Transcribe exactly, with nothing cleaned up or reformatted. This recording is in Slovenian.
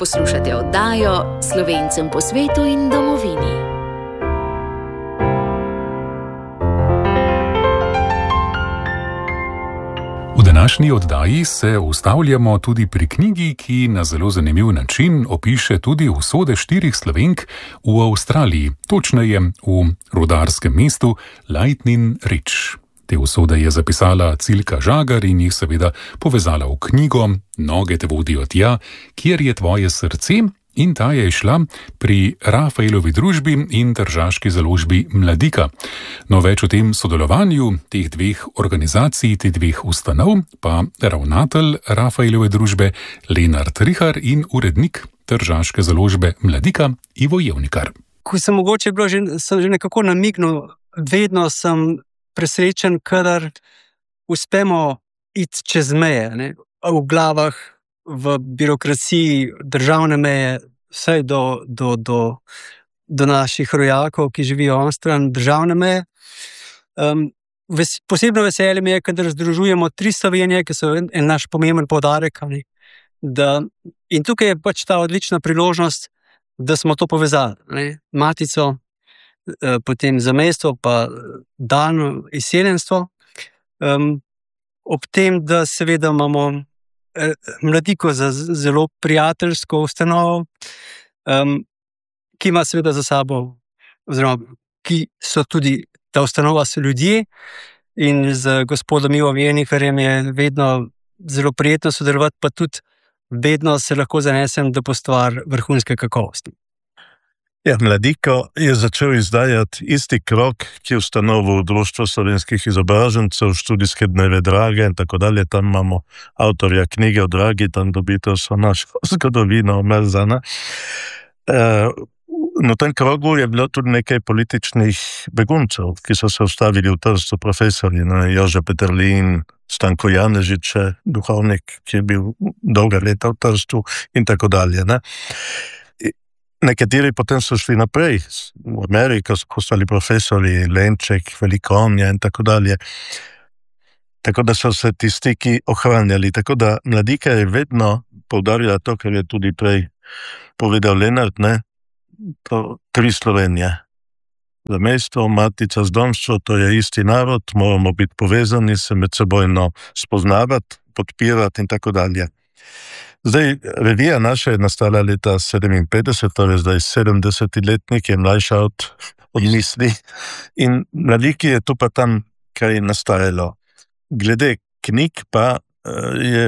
Poslušate oddajo Slovencem po svetu in domovini. V današnji oddaji se ustavljamo tudi pri knjigi, ki na zelo zanimiv način opiše tudi usode štirih Slovenk v Avstraliji, točneje v rudarskem mestu Lightning Ridge. Te usode je zapisala Cilka Žagar in jih seveda povezala v knjigo Noge te vodijo tja, kjer je tvoje srce, in ta je išla pri Rafaelovi družbi in tržaški založbi Mladika. No, več o tem sodelovanju teh dveh organizacij, teh dveh ustanov, pa ravnatelj Rafaelove družbe Lenart Rihar in urednik tržaške založbe Mladika Ivo Jevnikar. Ko sem mogoče bilo že, sem že nekako namignil, vedno sem presrečen, kadar uspemo iti čez meje, ne? V glavah, v birokraciji, državne meje, vsaj do, do, do, do naših rojakov, ki živijo onstran državne meje. Um, ves, posebno veselje mi je, kadar združujemo tri Slovenije, ki so en, en naš pomemben poudarek. Da, in tukaj je pač ta odlična priložnost, da smo to povezali. Ne? Matico, potem zamejstvo, pa daljno izseljenstvo. Um, ob tem, da seveda imamo Mladiko za zelo prijateljsko ustanovo, um, ki ima seveda za sabo, oziroma ki so tudi, ta ustanova so ljudje, in z gospodom Ivom Jevnikarjem je vedno zelo prijetno sodelovati, pa tudi vedno se lahko zanesem, da bo stvar vrhunske kakovosti. Ja, Mladiko je začel izdajati isti krog, ki je ustanovil Društvo slovenskih izobražencev, študijske dneve Drage in tako dalje. Tam imamo avtorja knjige o Dragi, tam dobite vso našo zgodovino Melzana. E, na tem krogu je bilo tudi nekaj političnih beguncev, ki so se ustavili v Trstu, profesori, ne, Jože Peterlin, Stanko Janežič, duhovnik, ki je bil dolga leta v Trstu in tako dalje, ne. Nekateri potem so šli naprej, v Ameriko so postali profesori, Lenček, Velikonja in tako dalje. Tako da so se tisti, ki ohranjali. Tako da Mladika je vedno poudarjala to, kar je tudi prej povedal Lenart, ne, to tri Slovenije. Zamejstvo, Matica, zdomstvo, to je isti narod, moramo biti povezani, se med sebojno spoznavati, podpirati in tako dalje. Zdaj, revija naša je nastala leta sedeminpetdeset, torej zdaj sedemdesetletnik je mlajša od, od misli, in Mladiki je tu pa tam kaj nastajalo. Glede knjig pa je